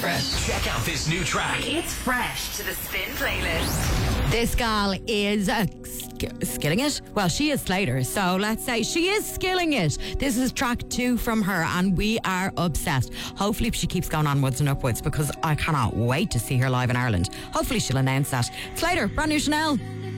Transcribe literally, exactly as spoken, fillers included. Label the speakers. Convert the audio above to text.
Speaker 1: Fresh.
Speaker 2: Check out this new track.
Speaker 1: It's fresh to the Spin playlist.
Speaker 3: This gal is uh, sk- skilling it. Well, she is Slater, so let's say she is skilling it. This is track two from her, and we are obsessed. Hopefully she keeps going onwards and upwards, because I cannot wait to see her live in Ireland. Hopefully she'll announce that. Slater, brand new Chanel.